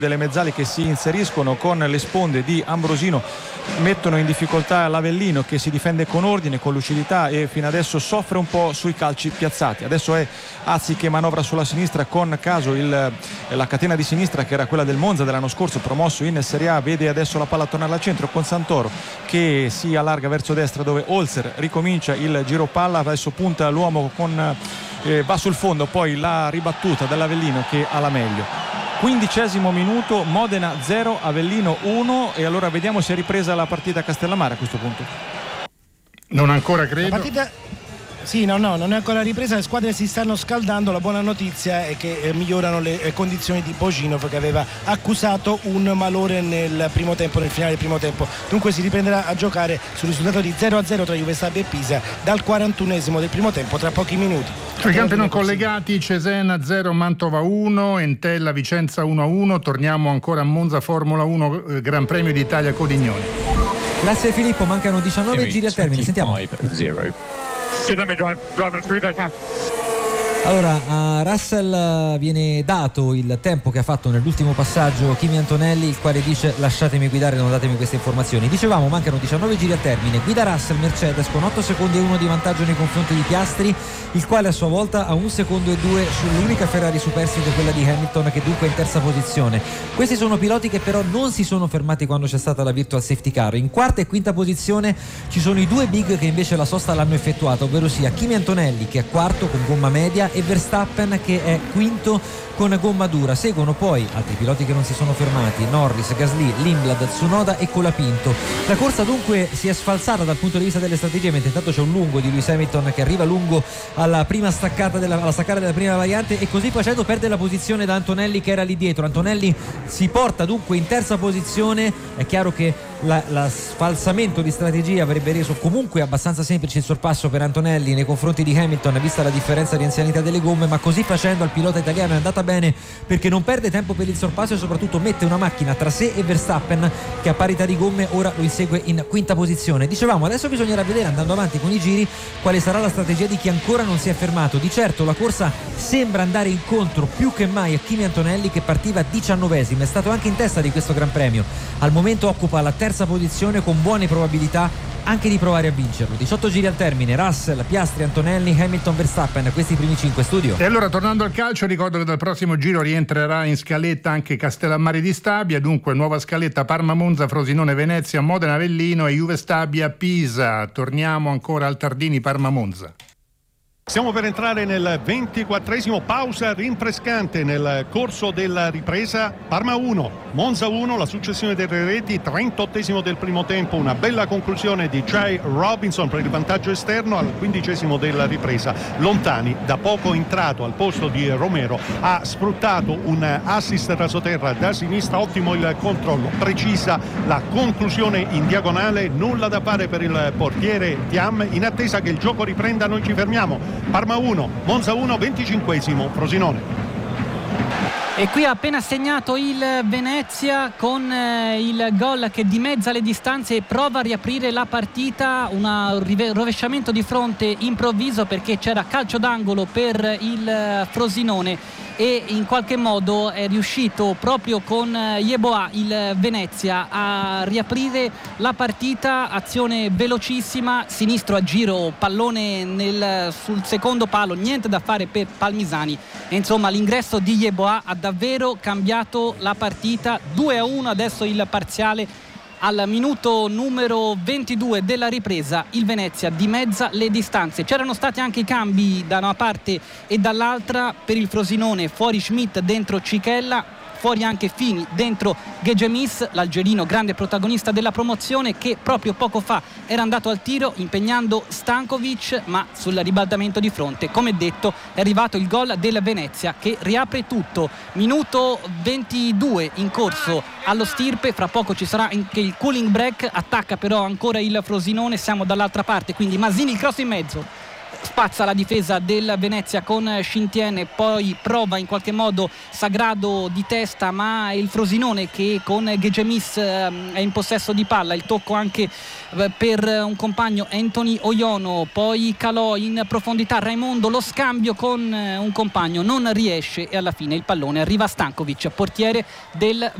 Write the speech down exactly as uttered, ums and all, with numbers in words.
delle mezzali che si inseriscono con le sponde di Ambrosino mettono in difficoltà l'Avellino, che si difende con ordine, con lucidità e fino adesso soffre un po' sui calci piazzati. Adesso è Azzi che manovra sulla sinistra con Caso, il, la catena di sinistra che era quella del Monza dell'anno scorso, promosso in Serie A, vede adesso la palla tornare al centro con Santoro che si allarga verso destra dove Holzer ricomincia il giro palla, adesso punta l'uomo con eh, va sul fondo, poi la ribattuta dell'Avellino che ha la meglio. Quindicesimo minuto, Modena zero, Avellino uno, e allora vediamo se è ripresa la partita a Castellammare a questo punto. Non ancora, credo. La partita... Sì, no, no, non è ancora ripresa, le squadre si stanno scaldando. La buona notizia è che eh, migliorano le eh, condizioni di Bocinov, che aveva accusato un malore nel primo tempo, nel finale del primo tempo. Dunque si riprenderà a giocare sul risultato di zero a zero tra Juve Stabia e Pisa dal quarantunesimo del primo tempo, tra pochi minuti. Tra i campi non collegati, Cesena zero, Mantova uno, Entella Vicenza uno a uno. Torniamo ancora a Monza Formula uno, eh, Gran Premio d'Italia Codignoni. Grazie Filippo, mancano diciannove giri al termine, sentiamo. Allora, a Russell viene dato il tempo che ha fatto nell'ultimo passaggio Kimi Antonelli, il quale dice: lasciatemi guidare, non datemi queste informazioni. Dicevamo, mancano diciannove giri al termine, guida Russell Mercedes con otto secondi e uno di vantaggio nei confronti di Piastri, il quale a sua volta ha un secondo e due sull'unica Ferrari superstite, quella di Hamilton, che dunque è in terza posizione. Questi sono piloti che però non si sono fermati quando c'è stata la virtual safety car. In quarta e quinta posizione ci sono i due big che invece la sosta l'hanno effettuata, ovvero sia Kimi Antonelli, che è quarto con gomma media, e Verstappen, che è quinto con gomma dura. Seguono poi altri piloti che non si sono fermati: Norris, Gasly, Lindblad, Tsunoda e Colapinto. La corsa dunque si è sfalsata dal punto di vista delle strategie, mentre intanto c'è un lungo di Lewis Hamilton che arriva lungo alla prima staccata della, alla staccata della prima variante, e così facendo perde la posizione da Antonelli, che era lì dietro. Antonelli si porta dunque in terza posizione. È chiaro che la, la sfalsamento di strategia avrebbe reso comunque abbastanza semplice il sorpasso per Antonelli nei confronti di Hamilton, vista la differenza di anzianità delle gomme, ma così facendo al pilota italiano è andata bene, perché non perde tempo per il sorpasso e soprattutto mette una macchina tra sé e Verstappen, che a parità di gomme ora lo insegue in quinta posizione. Dicevamo, adesso bisognerà vedere, andando avanti con i giri, quale sarà la strategia di chi ancora non si è fermato. Di certo la corsa sembra andare incontro più che mai a Kimi Antonelli, che partiva diciannovesimo, è stato anche in testa di questo Gran Premio, al momento occupa la terza posizione con buone probabilità anche di provare a vincerlo. diciotto giri al termine, Russell, Piastri, Antonelli, Hamilton, Verstappen, questi i primi cinque. Studio. E allora, tornando al calcio, ricordo che dal prossimo giro rientrerà in scaletta anche Castellammare di Stabia, dunque nuova scaletta: Parma, Monza, Frosinone, Venezia, Modena, Avellino e Juve Stabia, Pisa. Torniamo ancora al Tardini, Parma, Monza. Stiamo per entrare nel ventiquattresimo, pausa rinfrescante nel corso della ripresa. Parma uno, Monza uno, la successione delle reti, trentottesimo del primo tempo, una bella conclusione di Jay Robinson per il vantaggio esterno al quindicesimo della ripresa. Lontani, da poco entrato al posto di Romero, ha sfruttato un assist rasoterra da sinistra, ottimo il controllo, precisa la conclusione in diagonale, nulla da fare per il portiere Thiam. In attesa che il gioco riprenda noi ci fermiamo. Parma uno, Monza uno, venticinquesimo, Frosinone. E qui ha appena segnato il Venezia con eh, il gol che dimezza le distanze e prova a riaprire la partita. Un rovesciamento di fronte improvviso, perché c'era calcio d'angolo per il Frosinone, e in qualche modo è riuscito proprio con Yeboah il Venezia a riaprire la partita. Azione velocissima, sinistro a giro, pallone nel, sul secondo palo, niente da fare per Palmisani, e insomma l'ingresso di Yeboah ha davvero cambiato la partita. Due a uno adesso il parziale. Al minuto numero ventidue della ripresa il Venezia dimezza le distanze. C'erano stati anche i cambi da una parte e dall'altra. Per il Frosinone fuori Schmidt, dentro Cichella, fuori anche Fini, dentro Gegemis, l'algerino grande protagonista della promozione, che proprio poco fa era andato al tiro impegnando Stankovic, ma sul ribaltamento di fronte, come detto, è arrivato il gol del Venezia che riapre tutto. Minuto ventidue in corso allo Stirpe, fra poco ci sarà anche il cooling break, attacca però ancora il Frosinone, siamo dall'altra parte, quindi Masini il cross in mezzo, spazza la difesa del Venezia con Scintiene, poi prova in qualche modo Sagrado di testa, ma è il Frosinone che con Gegemis è in possesso di palla. Il tocco anche per un compagno, Anthony Oyono, poi calò in profondità Raimondo, lo scambio con un compagno non riesce e alla fine il pallone arriva a Stankovic, portiere del